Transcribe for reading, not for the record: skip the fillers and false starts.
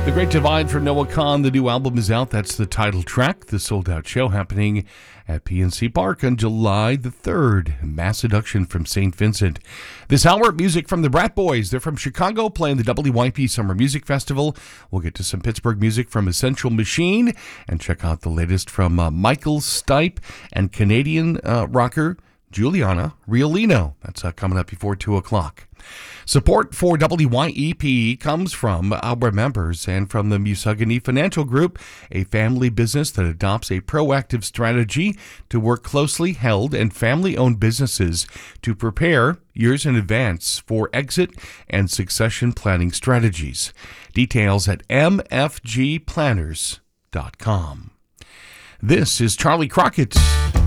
The Great Divide from Noah Kahan. The new album is out. That's the title track. The sold-out show happening at PNC Park on July the 3rd. Mass Seduction from St. Vincent. This hour, music from the Brat Boys. They're from Chicago, playing the WYP Summer Music Festival. We'll get to some Pittsburgh music from Essential Machine and check out the latest from Michael Stipe and Canadian rocker Juliana Riolino. That's coming up before 2 o'clock. Support for WYEP comes from our members and from the Musogany Financial Group, a family business that adopts a proactive strategy to work closely held and family-owned businesses to prepare years in advance for exit and succession planning strategies. Details at mfgplanners.com. This is Charlie Crockett.